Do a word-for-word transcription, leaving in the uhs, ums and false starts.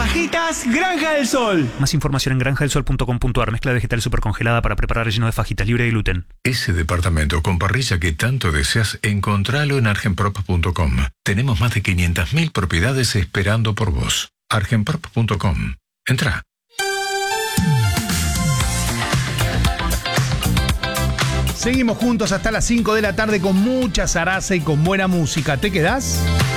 Fajitas Granja del Sol. Más información en granja del sol punto com punto a r. Mezcla vegetal supercongelada para preparar relleno de fajitas libre de gluten. Ese departamento con parrilla que tanto deseas, encontralo en argenprop punto com. Tenemos más de quinientas mil propiedades esperando por vos. argenprop punto com. Entra. Seguimos juntos hasta las cinco de la tarde con mucha zaraza y con buena música. ¿Te quedás?